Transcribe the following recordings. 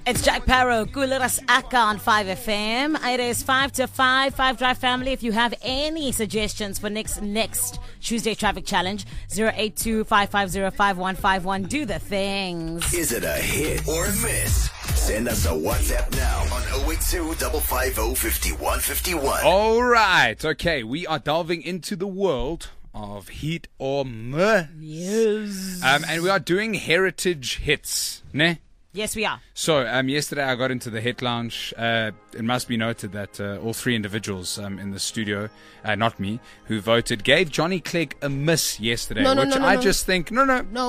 It's Jack Parrow, Kuleras Aka on 5FM. It is 5 to 5, 5 Drive family. If you have any suggestions for next Tuesday traffic challenge, 082-550-5151. Do the things. Is it a hit or a miss? Send us a WhatsApp now on 082-550-5151. All right. Okay, we are delving into the world of hit or miss. Yes. And we are doing heritage hits, ne? Yes, we are. So, yesterday I got into the hit lounge. It must be noted that all three individuals in the studio, not me, who voted, gave Johnny Clegg a miss yesterday. No. Just think, no.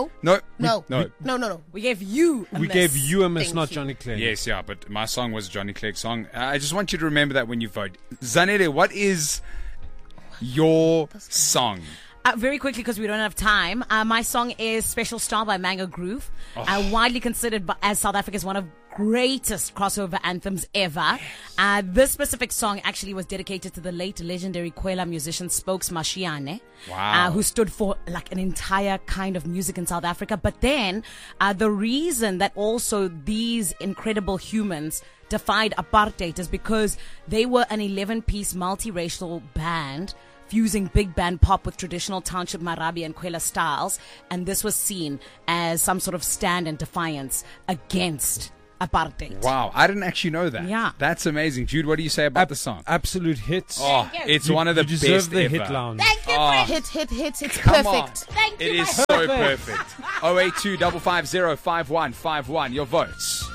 We gave you a We miss. gave you a miss, Thank not you. Johnny Clegg. Yes, yeah, but my song was Johnny Clegg's song. I just want you to remember that when you vote. Zanele, what is your song? Very quickly, because we don't have time. My song is Special Star by Mango Groove. Widely considered as South Africa's one of greatest crossover anthems ever. This specific song actually was dedicated to the late legendary Kwela musician Spokes Mashiane. Wow. Who stood for like an entire kind of music in South Africa. But then the reason that also these incredible humans defied apartheid is because they were an 11-piece multiracial band fusing big band pop with traditional township marabi and Kwela styles, and this was seen as some sort of stand and defiance against apartheid. Wow, I didn't actually know that. Yeah. That's amazing. Jude, what do you say about the song? Absolute hits. Oh, it's one of the you deserve best the ever. hit lounge. Thank you, Hit. It's Come perfect. on. It is so perfect. 082-550-5151. Your votes.